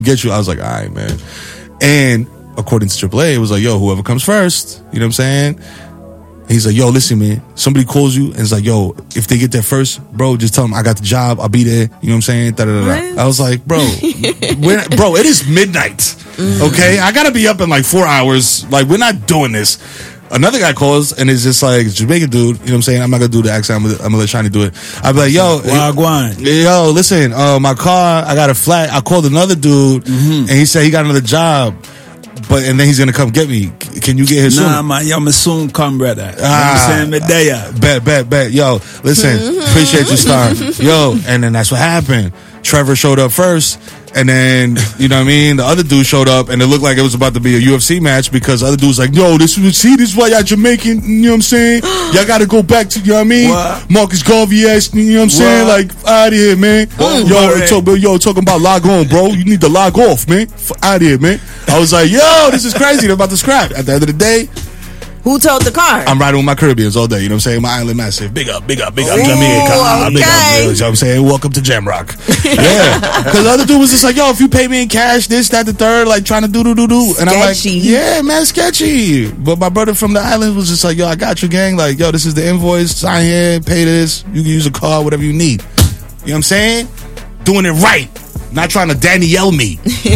get you. I was like, all right, man. And according to AAA, it was like, yo, whoever comes first, you know what I'm saying? He's like, yo, listen, man, somebody calls you and it's like, yo, if they get there first, bro, just tell them I got the job. I'll be there. You know what I'm saying? Da-da-da-da. I was like, bro, bro, it is midnight. Okay? I got to be up in like 4 hours. Like, we're not doing this. Another guy calls and it's just like, Jamaican dude, you know what I'm saying? I'm not going to do the accent. I'm going to let Shiny do it. I'll be like, yo, listen, my car, I got a flat. I called another dude and he said he got another job. And then he's gonna come get me. Can you get here soon? Nah, man, I'm soon come, brother. You know what I'm saying? Bet. Yo, listen, appreciate you, Star. Yo, and then that's what happened. Trevor showed up first, and then, you know what I mean, the other dude showed up, and it looked like it was about to be a UFC match because the other dude's like, yo, this is why y'all Jamaican, you know what I'm saying? Y'all gotta go back to, you know what I mean? What? Marcus Garvey, you know what I'm saying? Like, out of here, man. Talking about log on, bro. You need to log off, man. Out of here, man. I was like, yo, this is crazy. They're about to scrap. At the end of the day, who towed the car? I'm riding with my Caribbeans all day. You know what I'm saying? My island massive. Big up, Jamaica. Okay. Big up, you know what I'm saying? Welcome to Jamrock. Yeah. Because the other dude was just like, yo, if you pay me in cash, this, that, the third, like trying to do. And I'm like, yeah, man, sketchy. But my brother from the island was just like, yo, I got you, gang. Like, yo, this is the invoice. Sign here, pay this. You can use a card, whatever you need. You know what I'm saying? Doing it right. Not trying to Danielle me.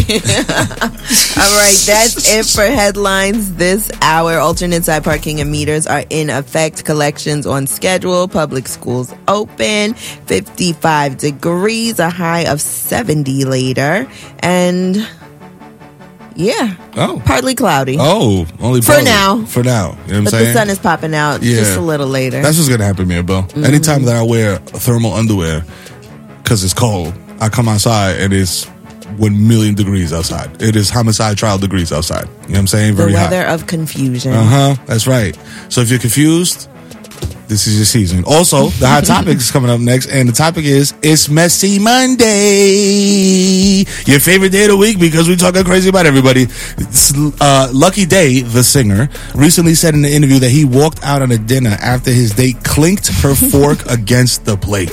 All right, that's it for headlines this hour. Alternate side parking and meters are in effect. Collections on schedule. Public schools open. 55 degrees, a high of 70 later. And yeah, partly cloudy. Oh, only for now. For now. You know what I'm saying? But the sun is popping out just a little later. That's what's going to happen, man, Bill. Anytime that I wear thermal underwear because it's cold, I come outside and it's 1 million degrees outside. It is homicide trial degrees outside. You know what I'm saying? Very hot. The weather of confusion. That's right. So if you're confused, this is your season. Also, the hot topic is coming up next, and the topic is It's Messy Monday. Your favorite day of the week because we're talking crazy about everybody. Lucky Day, the singer, recently said in the interview that he walked out on a dinner after his date clinked her fork against the plate.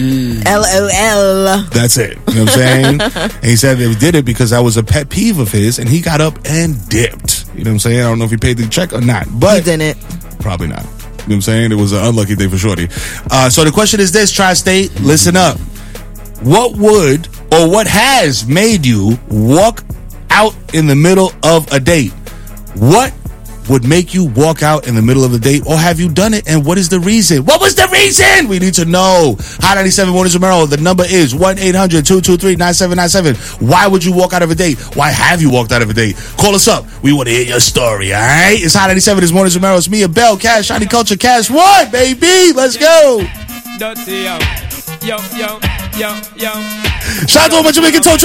LOL. That's it. You know what I'm saying? And he said they did it because that was a pet peeve of his, and he got up and dipped. You know what I'm saying? I don't know if he paid the check or not, but he didn't. Probably not. You know what I'm saying? It was an unlucky day for Shorty. So the question is this, Tri-State, listen up. What would or what has made you walk out in the middle of a date? What would make you walk out in the middle of a date, or have you done it, and what is the reason? What was the reason? We need to know. Hot 97 Mornings with Merrill. The number is 1-800-223-9797. Why would you walk out of a date? Why have you walked out of a date? Call us up. We want to hear your story, all right? It's Hot 97 this Mornings with Merrill. It's me and Bell, Cash, Shiny Culture, Cash One, baby. Let's go. Dirty, yo. Shout out to all my Jamaican